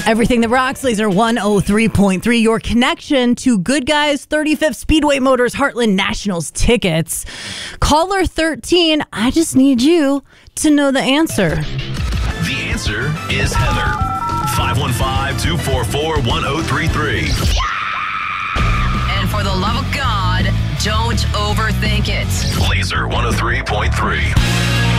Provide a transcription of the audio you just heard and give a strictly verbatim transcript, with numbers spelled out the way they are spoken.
Everything that rocks, Laser one oh three point three. Your connection to Good Guys thirty-fifth Speedway Motors Heartland Nationals tickets. Caller thirteen, I just need you to know the answer. The answer is Heather. five one five, two four four, one oh three three. And for the love of God, don't overthink it. Laser one oh three point three.